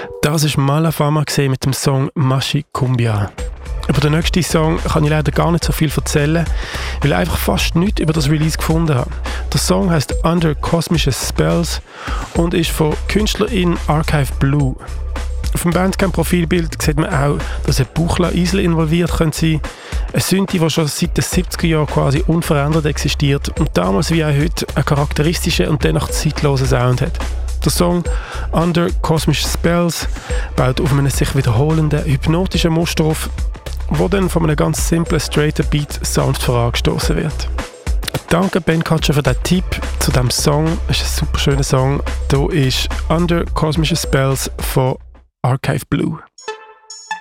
Das ist Malafama mit dem Song Mashi Cumbia. Über den nächsten Song kann ich leider gar nicht so viel erzählen, weil ich einfach fast nichts über das Release gefunden habe. Der Song heisst Under Cosmic Spells und ist von Künstlerin Archive Blue. Auf dem Bandcamp-Profilbild sieht man auch, dass ein Buchla-Isel involviert sein könnte. Ein Synthi, das schon seit den 70er Jahren quasi unverändert existiert und damals wie auch heute einen charakteristischen und dennoch zeitlosen Sound hat. Der Song Under Cosmic Spells baut auf einem sich wiederholenden hypnotischen Muster auf, wo dann von einem ganz simplen, straighten Beat sanft vorangestoßen wird. Danke Ben Katscher für den Tipp zu diesem Song. Es ist ein super schöner Song. Hier ist Under Cosmic Spells von Archive Blue.